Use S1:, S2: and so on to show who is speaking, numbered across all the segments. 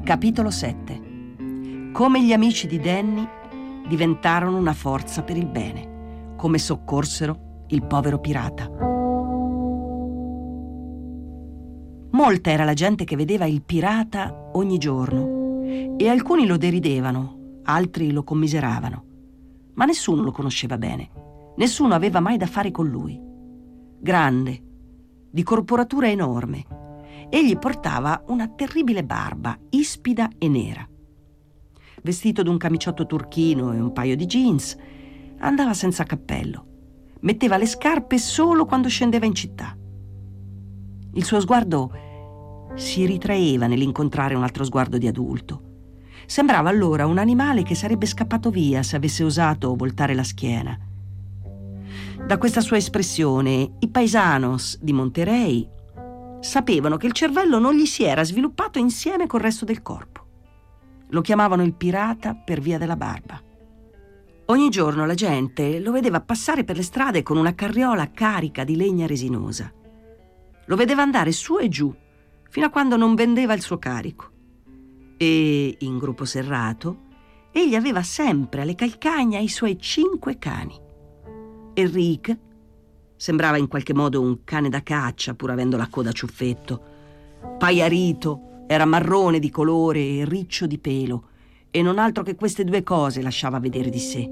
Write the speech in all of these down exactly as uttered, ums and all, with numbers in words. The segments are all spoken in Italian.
S1: Capitolo sette. Come gli amici di Danny diventarono una forza per il bene, come soccorsero il povero pirata. Molta era la gente che vedeva il pirata ogni giorno e alcuni lo deridevano, altri lo commiseravano, ma nessuno lo conosceva bene, nessuno aveva mai da fare con lui. Grande, di corporatura enorme, egli portava una terribile barba, ispida e nera. Vestito d'un camiciotto turchino e un paio di jeans, andava senza cappello. Metteva le scarpe solo quando scendeva in città. Il suo sguardo si ritraeva nell'incontrare un altro sguardo di adulto. Sembrava allora un animale che sarebbe scappato via se avesse osato voltare la schiena. Da questa sua espressione, i paisanos di Monterey sapevano che il cervello non gli si era sviluppato insieme col resto del corpo. Lo chiamavano il pirata per via della barba. Ogni giorno la gente lo vedeva passare per le strade con una carriola carica di legna resinosa. Lo vedeva andare su e giù fino a quando non vendeva il suo carico. E, in gruppo serrato, egli aveva sempre alle calcagna i suoi cinque cani. Enrique sembrava in qualche modo un cane da caccia, pur avendo la coda a ciuffetto. Paiarito era marrone di colore e riccio di pelo, e non altro che queste due cose lasciava vedere di sé.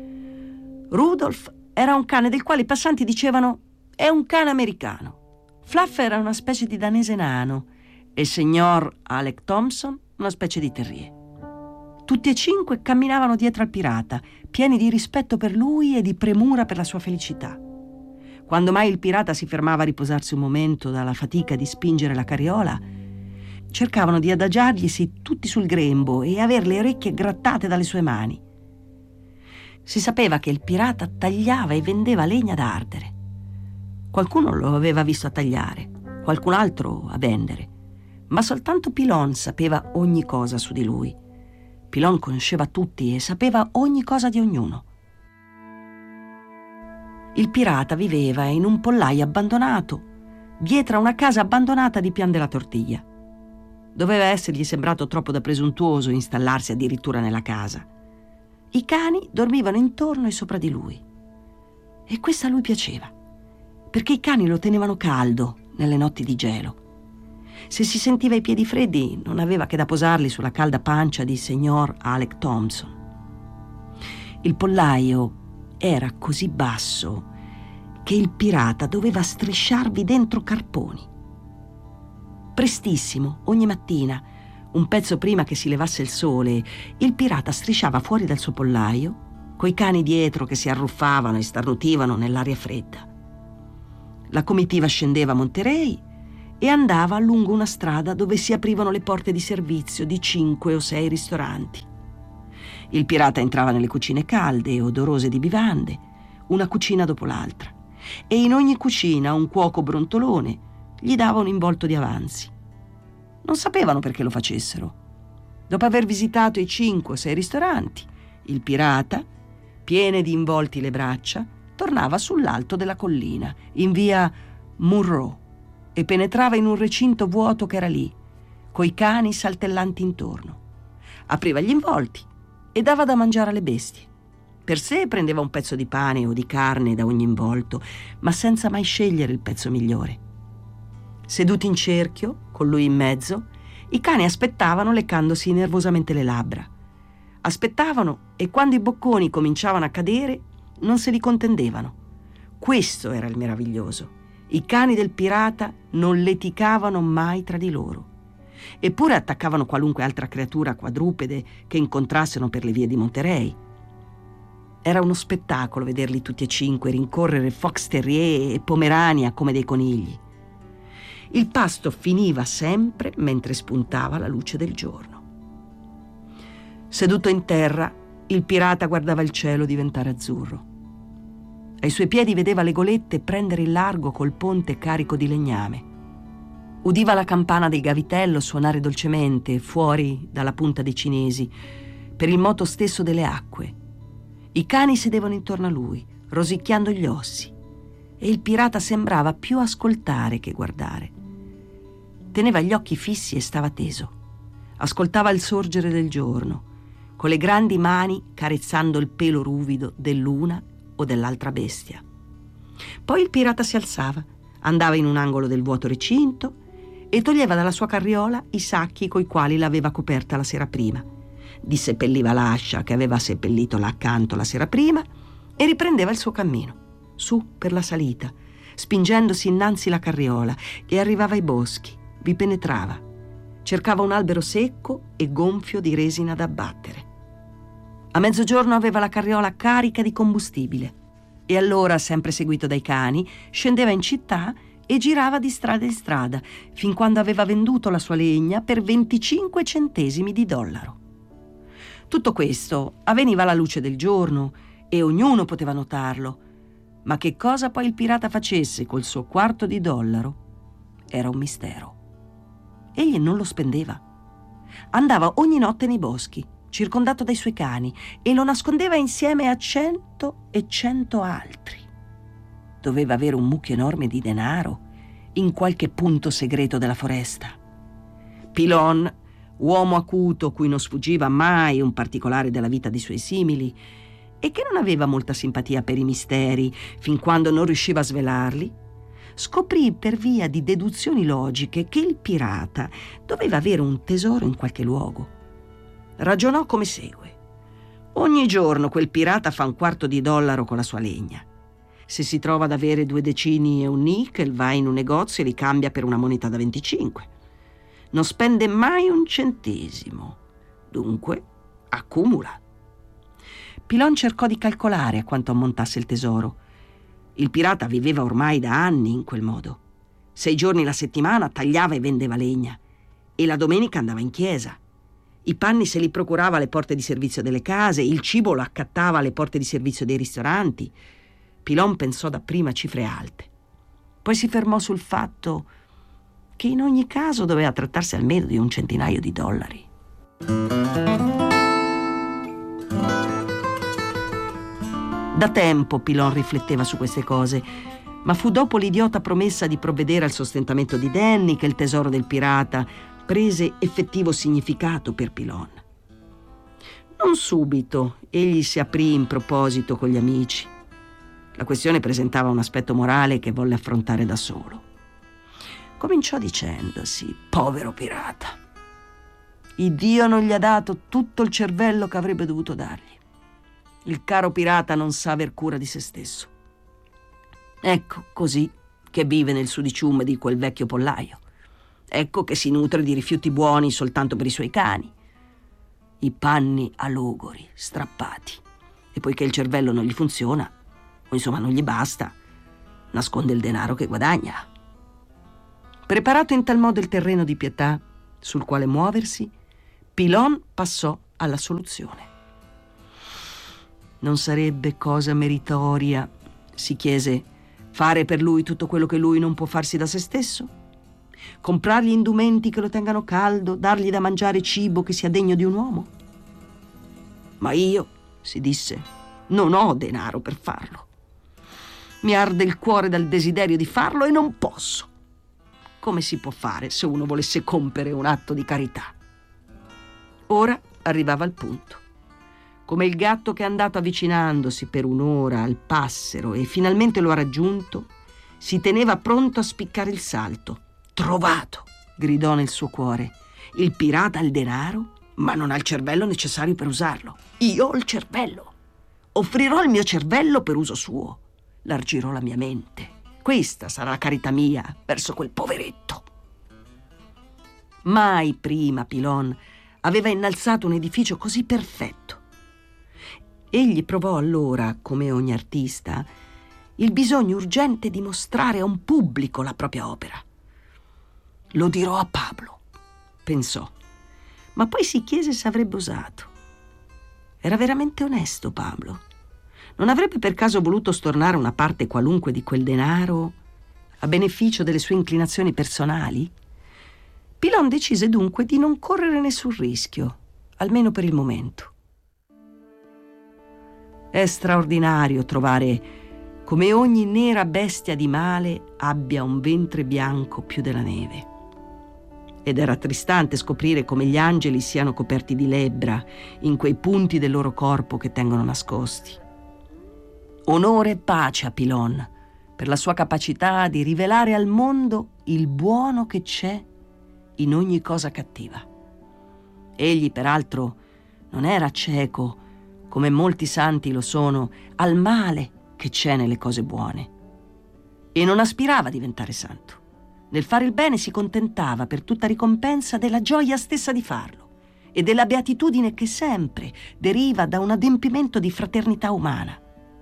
S1: Rudolph era un cane del quale i passanti dicevano «è un cane americano». Fluff era una specie di danese nano e il signor Alec Thompson una specie di terrier. Tutti e cinque camminavano dietro al pirata, pieni di rispetto per lui e di premura per la sua felicità. Quando mai il pirata si fermava a riposarsi un momento dalla fatica di spingere la carriola, cercavano di adagiarglisi tutti sul grembo e aver le orecchie grattate dalle sue mani. Si sapeva che il pirata tagliava e vendeva legna da ardere. Qualcuno lo aveva visto a tagliare, qualcun altro a vendere, ma soltanto Pilon sapeva ogni cosa su di lui. Pilon conosceva tutti e sapeva ogni cosa di ognuno. Il pirata viveva in un pollaio abbandonato, dietro a una casa abbandonata di Pian della Tortiglia. Doveva essergli sembrato troppo da presuntuoso installarsi addirittura nella casa. I cani dormivano intorno e sopra di lui. E questo a lui piaceva, perché i cani lo tenevano caldo nelle notti di gelo. Se si sentiva i piedi freddi, non aveva che da posarli sulla calda pancia di signor Alec Thompson. Il pollaio era così basso che il pirata doveva strisciarvi dentro carponi. Prestissimo, ogni mattina, un pezzo prima che si levasse il sole, il pirata strisciava fuori dal suo pollaio, coi cani dietro che si arruffavano e starnutivano nell'aria fredda. La comitiva scendeva a Monterey e andava lungo una strada dove si aprivano le porte di servizio di cinque o sei ristoranti. Il pirata entrava nelle cucine calde e odorose di bevande, una cucina dopo l'altra, e in ogni cucina un cuoco brontolone gli dava un involto di avanzi. Non sapevano perché lo facessero. Dopo aver visitato i cinque o sei ristoranti, il pirata, piene di involti le braccia, tornava sull'alto della collina, in via Munro, e penetrava in un recinto vuoto che era lì, coi cani saltellanti intorno. Apriva gli involti e dava da mangiare alle bestie. Per sé prendeva un pezzo di pane o di carne da ogni involto, ma senza mai scegliere il pezzo migliore. Seduti in cerchio, con lui in mezzo, i cani aspettavano leccandosi nervosamente le labbra. Aspettavano e quando i bocconi cominciavano a cadere non se li contendevano. Questo era il meraviglioso. I cani del pirata non litigavano mai tra di loro. Eppure attaccavano qualunque altra creatura quadrupede che incontrassero per le vie di Monterey. Era uno spettacolo vederli tutti e cinque rincorrere fox terrier e pomerania come dei conigli. Il pasto finiva sempre mentre spuntava la luce del giorno. Seduto in terra, il pirata guardava il cielo diventare azzurro. Ai suoi piedi vedeva le golette prendere il largo col ponte carico di legname. Udiva la campana del gavitello suonare dolcemente fuori dalla punta dei cinesi, per il moto stesso delle acque. I cani sedevano intorno a lui, rosicchiando gli ossi, e il pirata sembrava più ascoltare che guardare. Teneva gli occhi fissi e stava teso. Ascoltava il sorgere del giorno, con le grandi mani carezzando il pelo ruvido dell'una o dell'altra bestia. Poi il pirata si alzava, andava in un angolo del vuoto recinto e toglieva dalla sua carriola i sacchi coi quali l'aveva coperta la sera prima, disseppelliva l'ascia che aveva seppellito là accanto la sera prima e riprendeva il suo cammino, su per la salita, spingendosi innanzi la carriola, e arrivava ai boschi, vi penetrava, cercava un albero secco e gonfio di resina da abbattere. A mezzogiorno aveva la carriola carica di combustibile e allora, sempre seguito dai cani, scendeva in città e girava di strada in strada fin quando aveva venduto la sua legna per venticinque centesimi di dollaro. Tutto questo avveniva alla luce del giorno e ognuno poteva notarlo, ma che cosa poi il pirata facesse col suo quarto di dollaro era un mistero. Egli non lo spendeva. Andava ogni notte nei boschi, circondato dai suoi cani, e lo nascondeva insieme a cento e cento altri. Doveva avere un mucchio enorme di denaro in qualche punto segreto della foresta. Pilon, uomo acuto cui non sfuggiva mai un particolare della vita dei suoi simili e che non aveva molta simpatia per i misteri fin quando non riusciva a svelarli, scoprì per via di deduzioni logiche che il pirata doveva avere un tesoro in qualche luogo. Ragionò come segue: ogni giorno quel pirata fa un quarto di dollaro con la sua legna. Se si trova ad avere due decini e un nickel, va in un negozio e li cambia per una moneta da venticinque. Non spende mai un centesimo, dunque accumula. Pilon cercò di calcolare a quanto ammontasse il tesoro. Il pirata viveva ormai da anni in quel modo. Sei giorni la settimana tagliava e vendeva legna e la domenica andava in chiesa. I panni se li procurava alle porte di servizio delle case, il cibo lo accattava alle porte di servizio dei ristoranti. Pilon pensò dapprima a cifre alte. Poi si fermò sul fatto che in ogni caso doveva trattarsi almeno di un centinaio di dollari. Da tempo Pilon rifletteva su queste cose, ma fu dopo l'idiota promessa di provvedere al sostentamento di Danny che il tesoro del pirata prese effettivo significato per Pilon. Non subito egli si aprì in proposito con gli amici. La questione presentava un aspetto morale che volle affrontare da solo. Cominciò dicendosi: povero pirata, Iddio non gli ha dato tutto il cervello che avrebbe dovuto dargli. Il caro pirata non sa aver cura di se stesso. Ecco così che vive nel sudiciume di quel vecchio pollaio. Ecco che si nutre di rifiuti buoni soltanto per i suoi cani. I panni a logori, strappati. E poiché il cervello non gli funziona, o insomma non gli basta, nasconde il denaro che guadagna. Preparato in tal modo il terreno di pietà sul quale muoversi, Pilon passò alla soluzione. Non sarebbe cosa meritoria, si chiese, fare per lui tutto quello che lui non può farsi da se stesso? Comprargli indumenti che lo tengano caldo, dargli da mangiare cibo che sia degno di un uomo? Ma io, si disse, non ho denaro per farlo. Mi arde il cuore dal desiderio di farlo e non posso. Come si può fare se uno volesse compiere un atto di carità? Ora arrivava al punto. Come il gatto che è andato avvicinandosi per un'ora al passero e finalmente lo ha raggiunto, si teneva pronto a spiccare il salto. Trovato, gridò nel suo cuore. Il pirata ha il denaro, ma non ha il cervello necessario per usarlo. Io ho il cervello. Offrirò il mio cervello per uso suo. Largirò la mia mente. Questa sarà la carità mia verso quel poveretto. Mai prima Pilon aveva innalzato un edificio così perfetto. Egli provò allora, come ogni artista, il bisogno urgente di mostrare a un pubblico la propria opera. Lo dirò a Pablo, pensò, ma poi si chiese se avrebbe osato. Era veramente onesto Pablo. Non avrebbe per caso voluto stornare una parte qualunque di quel denaro a beneficio delle sue inclinazioni personali? Pilon decise dunque di non correre nessun rischio, almeno per il momento. È straordinario trovare come ogni nera bestia di male abbia un ventre bianco più della neve. ed è rattristante scoprire come gli angeli siano coperti di lebbra in quei punti del loro corpo che tengono nascosti. Onore e pace a Pilon per la sua capacità di rivelare al mondo il buono che c'è in ogni cosa cattiva. Egli, peraltro, non era cieco, come molti santi lo sono, al male che c'è nelle cose buone. E non aspirava a diventare santo. Nel fare il bene si contentava per tutta ricompensa della gioia stessa di farlo e della beatitudine che sempre deriva da un adempimento di fraternità umana.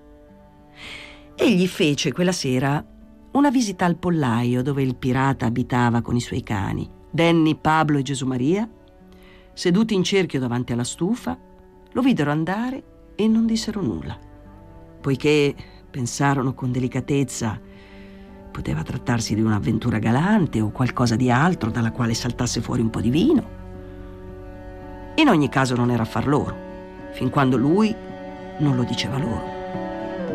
S1: Egli fece quella sera una visita al pollaio dove il pirata abitava con i suoi cani, Danny, Pablo e Gesù Maria. Seduti in cerchio davanti alla stufa, lo videro andare e non dissero nulla, poiché pensarono con delicatezza poteva trattarsi di un'avventura galante o qualcosa di altro dalla quale saltasse fuori un po' di vino. In ogni caso non era affar loro, fin quando lui non lo diceva loro.